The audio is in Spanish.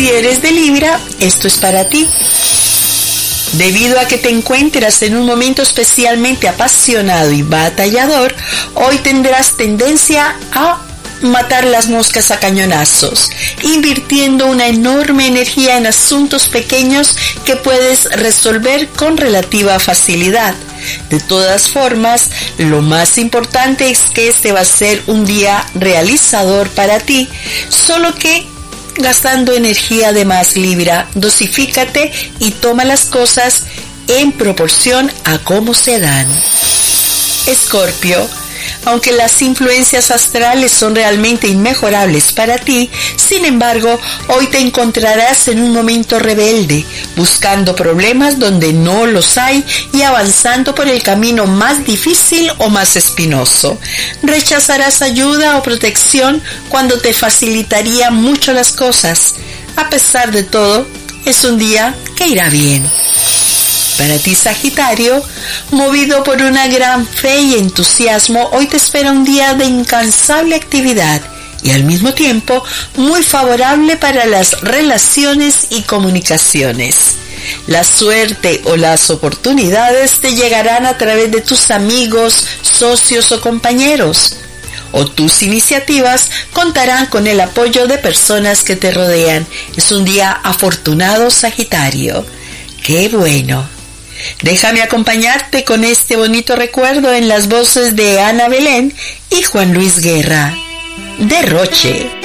Si eres de Libra, esto es para ti. Debido a que te encuentras en un momento especialmente apasionado y batallador, hoy tendrás tendencia a matar las moscas a cañonazos, invirtiendo una enorme energía en asuntos pequeños que puedes resolver con relativa facilidad. De todas formas, lo más importante es que este va a ser un día realizador para ti, solo que gastando energía de más, Libra. Dosifícate y toma las cosas en proporción a cómo se dan. Escorpio, aunque las influencias astrales son realmente inmejorables para ti, sin embargo, hoy te encontrarás en un momento rebelde, buscando problemas donde no los hay y avanzando por el camino más difícil o más espinoso. Rechazarás ayuda o protección cuando te facilitaría mucho las cosas. A pesar de todo, es un día que irá bien. Para ti, Sagitario, movido por una gran fe y entusiasmo, hoy te espera un día de incansable actividad y al mismo tiempo muy favorable para las relaciones y comunicaciones. La suerte o las oportunidades te llegarán a través de tus amigos, socios o compañeros. O tus iniciativas contarán con el apoyo de personas que te rodean. Es un día afortunado, Sagitario. ¡Qué bueno! Déjame acompañarte con este bonito recuerdo en las voces de Ana Belén y Juan Luis Guerra. Derroche.